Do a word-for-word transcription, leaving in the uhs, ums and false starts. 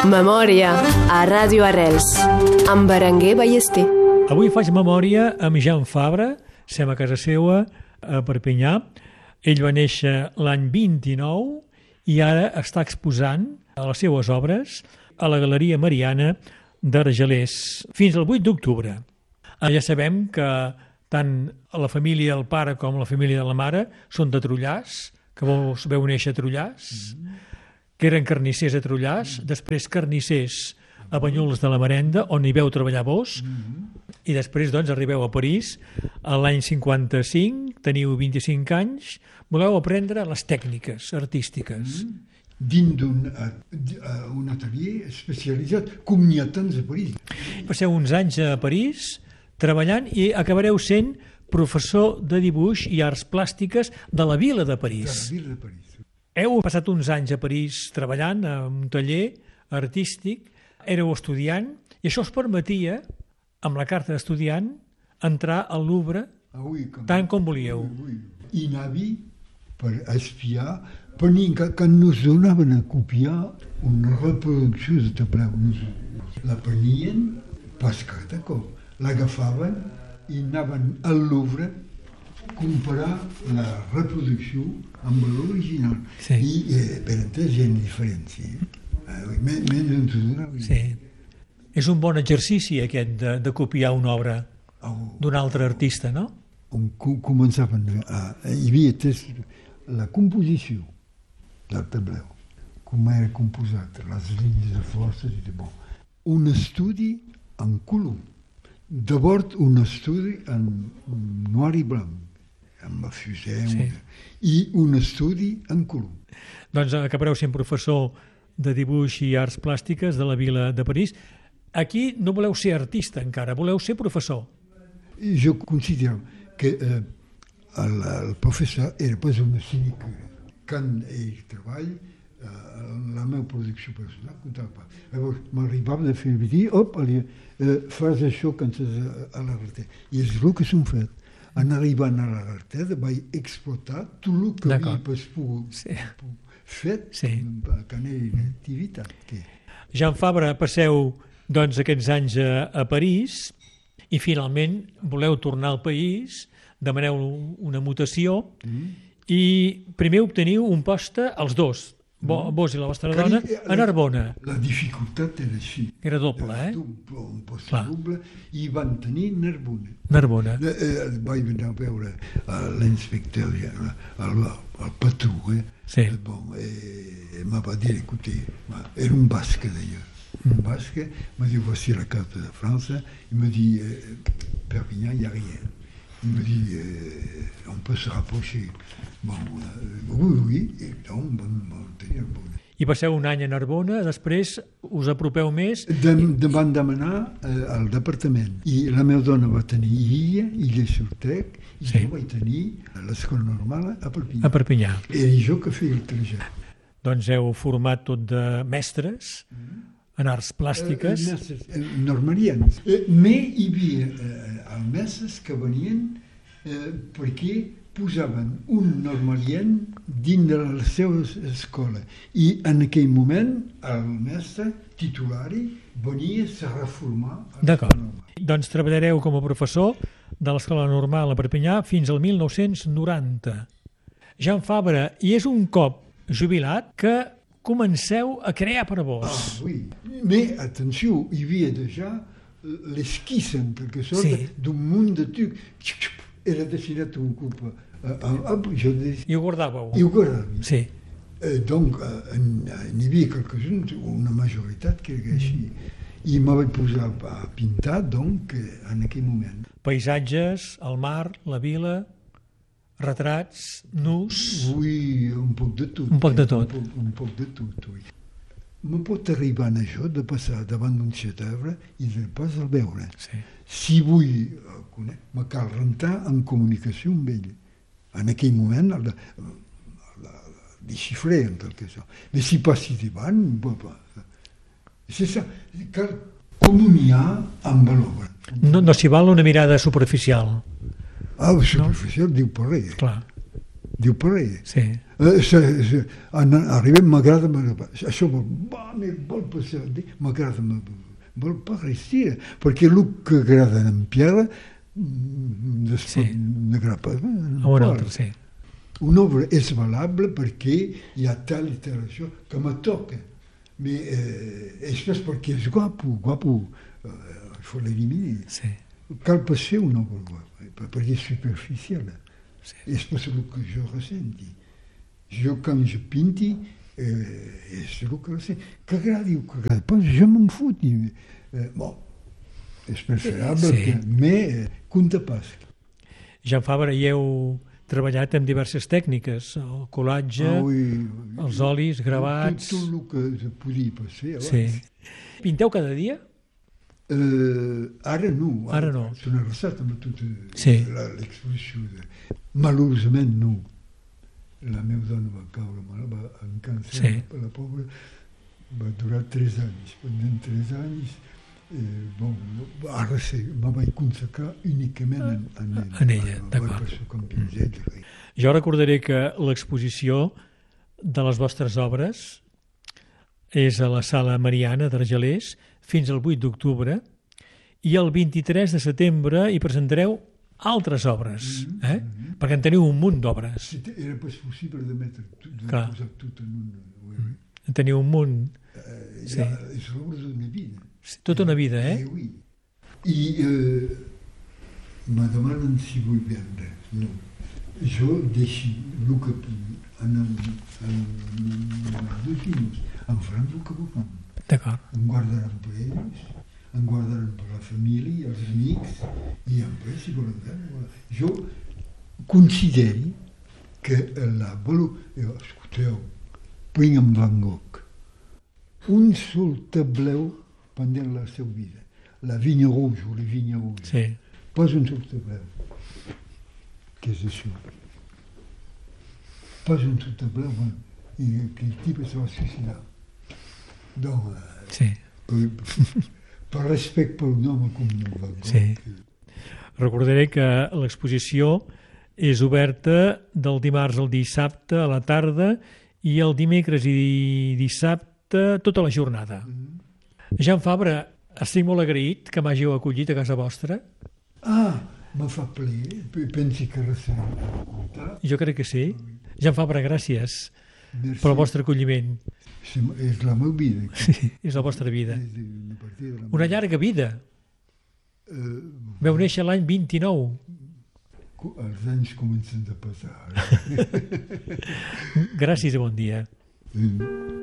Memòria a Ràdio Arrels amb Berenguer Ballester. Avui faig memòria amb Jan Fabra, sem a casa seva a Perpinyà. Ell va néixer l'any vint-i-nou i ara està exposant a les seues obres a la Galeria Mariana d'Argelers fins al vuit d'octubre. Ja sabem que tant la família del pare com la família de la mare són de Trullars, que vos veu néixer a Trullars, mm-hmm. que eren carnissers a Trullars, mm-hmm. després carnissers a Banyuls de la Marenda, on hi veu treballar vos, mm-hmm. i després doncs arribeu a París l'any cinquanta-cinc, teniu vint-i-cinc anys, voleu aprendre les tècniques artístiques. Mm-hmm. Dins d'un un atelier especialitzat, com n'hi ha tants a París. Passeu uns anys a París treballant i acabareu sent professor de dibuix i arts plàstiques de la vila de París. De la vila de París. Heu passat uns anys a París treballant en un taller artístic, éreu estudiant, i això us permetia, amb la carta d'estudiant, entrar al Louvre ah, oui, com, tant com volíeu. Oui, oui. I anar-hi per espiar, per ni, quan nos donaven a copiar una reproducció de tablau. La prenien, pas que d'acord, l'agafaven i anaven al Louvre comparar la reproducció amb l'original. Sí. I eh, per entès hi ha una diferència. Eh? Menys ens ho donava. Sí. És un bon exercici aquest de, de copiar una obra oh. d'un altre artista, no? On començaven a... Hi havia test, la composició del tablau, com era composat, les línies de forces i de bon. Un estudi en color. De bord un estudi en noir i blanc, amb el fuset, sí. I un estudi en color. Doncs acabareu sent professor de dibuix i arts plàstiques de la vila de París. Aquí no voleu ser artista encara, voleu ser professor. Jo considero que eh, el, el professor era pas una sinecura. Quan ell treballa, eh, la meva producció personal comptava pas. Llavors m'arribava de fer el dir, op, allà, eh, fas això quan estàs a la realitat. I és el que s'han fet. En arribant a la realitat vaig explotar tot el que havia pogut sí. fet sí. quan era en activitat. Que... Jan Fabra, passeu doncs, aquests anys a, a París i finalment voleu tornar al país, demaneu una mutació mm. i primer obteniu un poste als dos, mm. vos i la vostra dona, a Narbona. La dificultat era així. Era doble, eh? Un poste doble i van tenir Narbona. Narbona. Eh, vaig anar a veure l'inspector, el, el patró, eh? Sí. Bon, eh, me va dir, écoutez, era un basque d'ailleurs. Un basque, m'a dit, voici la carte de France, il me dit, euh, Perpignan, il n'y a rien. Il me dit, euh, on peut se rapprocher. Bon, euh, oui, oui, et donc, bon, bon, tenia bon. I passeu un any a Narbona, després us apropeu més... De, de van demanar eh, al departament. I la meva dona va tenir Illa, Illa Surtec, i sí. Jo vaig tenir l'escola normal a Perpinyà. A Perpinyà. Era jo que feia el trajet. Doncs heu format tot de mestres mm. en arts plàstiques. Eh, mestres, eh, normalians. Eh, me hi havia eh, mestres que venien eh, perquè posaven un normalien dins de la seva escola. I en aquell moment el mestre titulari venia a reformar. D'acord. Doncs treballareu com a professor de l'Escola Normal a Perpinyà fins al mil nou-cents noranta. Jan Fabra, i és un cop jubilat que comenceu a crear per vos. Ah, oui. Mais, atenció, hi havia déjà l'esquisse, en quelque sorte, sí. d'un munt de trucs. Era destinat un cop. Uh, uh, uh, des... I ho guardàveu? I ho guardàvem. Sí. Uh, donc, uh, n'hi havia quelques-uns, una majoritat que era així. Mm. I me vaig posar a pintar, donc, en aquell moment. Paisatges, el mar, la vila, retrats, nus... Oui, un poc de tot. Un poc de tot. Un poc, un poc de tot, oui. Me pot arribar en això de passar davant d'un xetebre i de pas el veure. Sí. Si vull, me cal rentar en comunicació amb ell. En aquell moment, el, el, el, el desxifré, en quelque sorte. Mais si passi davant, c'est ça, cal comunicar amb l'obra. No, no s'hi val una mirada superficial. Ah, superficial no? Diu per res. Clar. Diu per res. Sí. Eh, se, se, en, arribem, m'agrada, això vol, va, vol passar, m'agrada, vol pas restir, perquè el que agrada en Pierre, després Sí. n'agrada pas. A un altre, sí. Una obra és valable perquè hi ha tal i tal això que me toca. Mais eh, després perquè és guapo, guapo, eh, il faut l'éliminer. Sí. Cal pas fer una obra guapa, perquè és superficial. Sí. És pas el que jo ressenti. Jo, quan je pinti, eh, és el que ressenti. Que agradi o que agradi pas, jo me'n fot. Eh, bon, és preferable, Sí. que, mais eh, compta pas. Jean Fabre, hi heu treballat amb diverses tècniques, el colatge, Ah, oui, els olis, gravats... Tot, tot el que se podia passar abans. Sí. Pinteu cada dia? Eh, ara no. Ara no. S'han arrasat amb tota Sí. la- l'exposició. De... Malauradament no. La meva dona va caure mal, va en càncer, Sí. la pobra, va durar tres anys. Pendent tres anys, eh, bon, ara sí, me vaig consacrar únicament en, en ella. En ella, Va- d'acord. vaig passar com pinzell. Jo recordaré que l'exposició de les vostres obres és a la Sala Mariana d'Argelers fins al vuit d'octubre i el vint-i-tres de setembre hi presentareu altres obres, eh? Perquè en teniu un munt d'obres. Sí, era pas possible de mettre tot, de Clar. posar tot en un... Oui, oui. En teniu un munt, Eh, Sí. ja, és l'obra d'una vida. tota una vida, eh? Eh oui. I eh, me demanen si vull vendre. No. Jo deixo el que en, en, en dos minuts em faran el que vulguin. D'acord. Em guardaran per ells, em guardaran per la família, els amics, i després, si volen veure. Jo considero que la valo... Escolteu, prenc amb Van Gogh. Un sol tableu pendent la seva vida. La vinya rouge o la vinya rouge. Sí. Pas un sol tableu. Què és això? Pas un sol tableu, bueno, i aquell tipus se va suïcidar. Donc, euh, Sí. per, per respecte per un home com Van Gogh. Sí. Recordaré que l'exposició és oberta del dimarts al dissabte a la tarda i el dimecres i dissabte tota la jornada. Jean Fabre, estic molt agraït que m'hàgiu acollit a casa vostra. Ah, me fa plaer, pensi que recent comptar. Jo crec que sí. Jean Fabre, gràcies Merci. pel vostre acolliment. Sí, és la meva vida. Sí, és la vostra vida. És una partida de la Una meva- llarga vida. Eh, Veu néixer l'any vint-i-nou. co- els anys comencen a passar. Gràcies i bon dia. Eh,